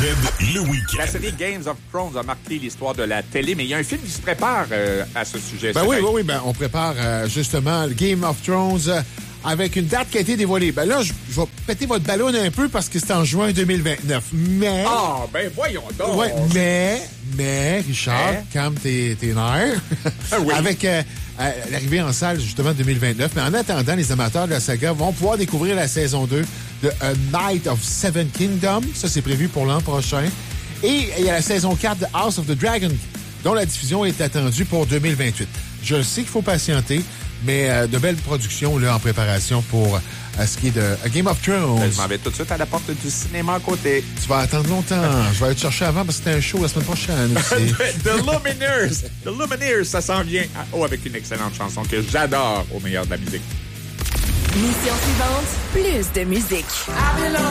le week-end. La série Games of Thrones a marqué l'histoire de la télé, mais il y a un film qui se prépare à ce sujet. Oui, on prépare justement le Game of Thrones avec une date qui a été dévoilée. Ben là, je vais péter votre ballon un peu parce que c'est en juin 2029. Mais... Ah, ben voyons donc! Ouais, mais Richard, calme tes nerfs. Oui. Avec l'arrivée en salle, justement, 2029. Mais en attendant, les amateurs de la saga vont pouvoir découvrir la saison 2 de A Night of Seven Kingdoms. Ça, c'est prévu pour l'an prochain. Et il y a la saison 4 de House of the Dragon, dont la diffusion est attendue pour 2028. Je sais qu'il faut patienter, mais de belles productions là, en préparation pour ce qui est de Game of Thrones. Je m'en vais tout de suite à la porte du cinéma à côté. Tu vas attendre longtemps. Je vais aller te chercher avant parce que c'était un show la semaine prochaine aussi. The Lumineers, ça s'en vient. Oh, avec une excellente chanson que j'adore au meilleur de la musique. Mission suivante, plus de musique.